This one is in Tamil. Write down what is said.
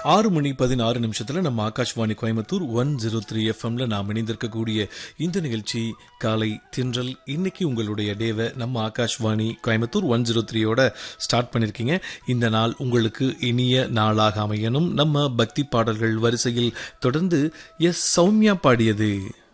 6:16 நம்ம ஆகாஷ்வாணி கோயம்புத்தூர் 103 எஃப்எம்ல நாம் இணைந்திருக்கக்கூடிய இந்த நிகழ்ச்சி காலை தின்றல். இன்னைக்கு உங்களுடைய டேவை நம்ம ஆகாஷ்வாணி கோயம்புத்தூர் 103யோட ஸ்டார்ட் பண்ணிருக்கீங்க. இந்த நாள் உங்களுக்கு இனிய நாளாக அமையணும். நம்ம பக்தி பாடல்கள் வரிசையில் தொடர்ந்து எஸ் சௌமியா பாடியது